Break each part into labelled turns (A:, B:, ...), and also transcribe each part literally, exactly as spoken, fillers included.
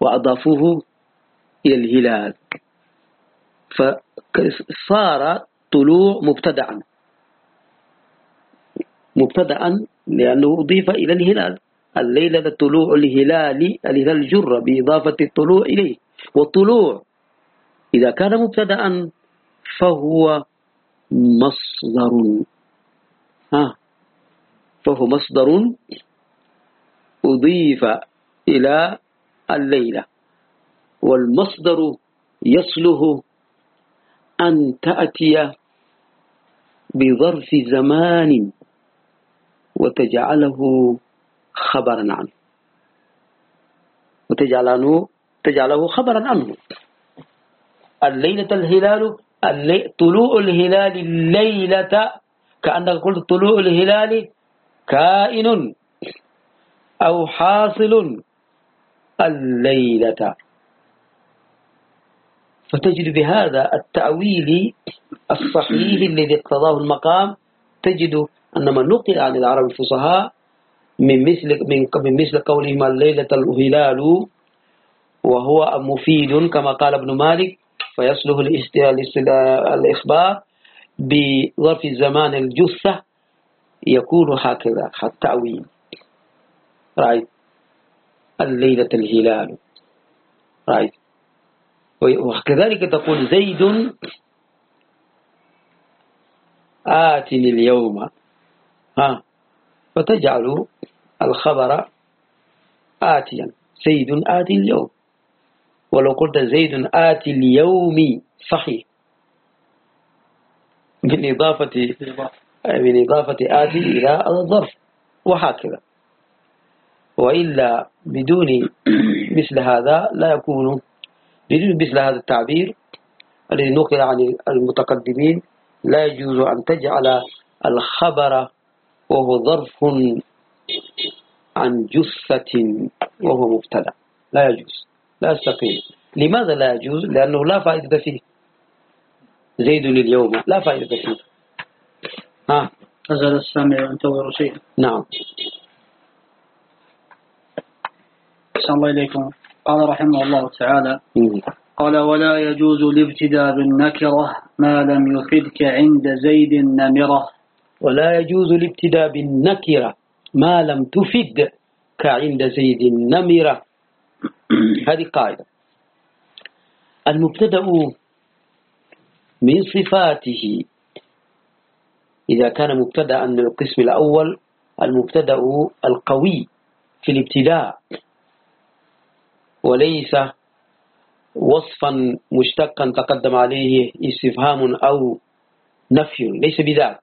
A: وأضافوه إلى الهلال، فصار طلوع مبتدعا مبتدعا لأنه أضيف إلى الهلال. الليلة طلوع الهلال، الهلال جر بإضافة الطلوع إليه، والطلوع إذا كان مبتدعا فهو مصدر ها فهو مصدر أضيف إلى الليلة، والمصدر يصله أن تأتي بظرف زمان وتجعله خبرا عنه وتجعله تجعله خبرا عنه. الليلة الهلال اللي... طلوع الهلال الليلة، كأنك قلت طلوع الهلال كائن أو حاصل الليلة. فتجد بهذا التأويل الصحيح الذي اقتضاه المقام، تجد أن من نقل عن العرب الفصحاء من مثل من من مثل قولهم الليلة الهلال وهو مفيد كما قال ابن مالك، فيصله الإخبار بظرف الزمان الجثة، يكون هكذا التأويل. رأيت الليلة الهلال، رأيت. وكذلك تقول زيد آتني اليوم، ها فتجعل الخبر آتيا، زيد آتي اليوم. ولو قلت زيد آتي اليوم صحيح من إضافة من إضافة آتي إلى الظرف، وهكذا. وإلا بدون مثل هذا لا يكون، بدون مثل هذا التعبير الذي نقل عن المتقدمين لا يجوز أن تجعل الخبر وهو ظرف عن جثة وهو مبتدأ، لا يجوز، لا يستقيم. لماذا لا يجوز؟ لأنه لا فائدة فيه. زيد اليوم لا فائدة فيه. ها
B: أزل السامع ينتظر شيئا.
A: نعم.
B: أحسن الله إليكم. قال رحمه الله تعالى:
A: مم.
B: قال: ولا يجوز الابتداء بالنكرة ما لم يفدك عند زيد نمرة.
A: ولا يجوز الابتداء بالنكرة ما لم تفد كعند زيد نمرة. هذه قاعدة. المبتدأ من صفاته إذا كان مبتدأ من القسم الأول، المبتدأ القوي في الابتداء وليس وصفا مشتقا تقدم عليه استفهام أو نفي، ليس بذاك.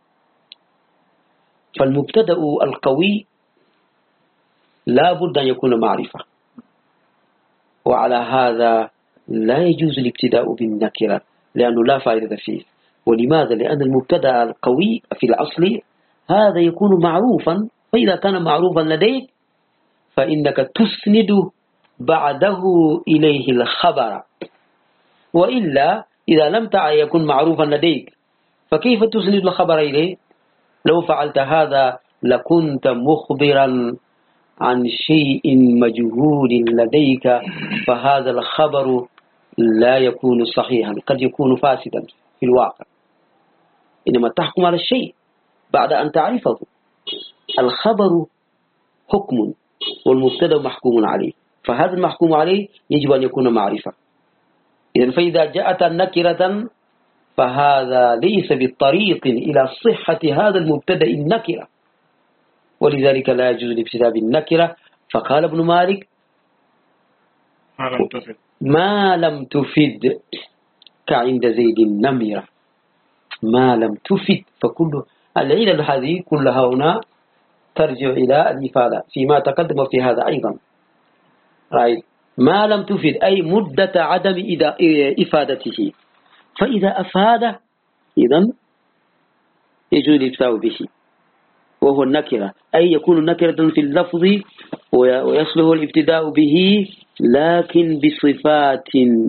A: فالمبتدأ القوي لا بد أن يكون معرفة، وعلى هذا لا يجوز الابتداء بالنكرة لأنه لا فائدة فيه. ولماذا؟ لأن المبتدأ القوي في الأصل هذا يكون معروفا، فإذا كان معروفا لديك فإنك تسند بعده إليه الخبر، وإلا إذا لم يكن معروفا لديك فكيف تسند الخبر إليه؟ لو فعلت هذا لكنت مخبرا عن شيء مجهول لديك، فهذا الخبر لا يكون صحيحا، قد يكون فاسدا في الواقع. إنما تحكم على الشيء بعد أن تعرفه. الخبر حكم والمبتدأ محكوم عليه، فهذا المحكوم عليه يجب أن يكون معرفة. إذن فإذا جاءت النكرة فهذا ليس بالطريق إلى صحة هذا المبتدأ النكرة، ولذلك لا يجوز الابتداء بالنكرة. فقال ابن مالك:
C: ما لم تفد
A: ما لم تفد كعند زيد النمرة، ما لم تفد. فكل العلل هذه كلها هنا ترجع إلى الإفادة فيما تقدم في هذا أيضا. رأيت ما لم تفد أي مدة عدم إفادته، فإذا أفاد إذن يجوز الابتداء به، وهو النكرة، أي يكون نكرة في اللفظ ويصله الابتداء به، لكن بصفات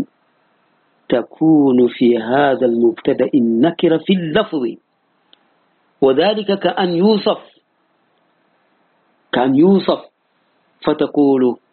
A: تكون في هذا المبتدأ النكرة في اللفظ. وذلك كأن يوصف كأن يوصف فتقول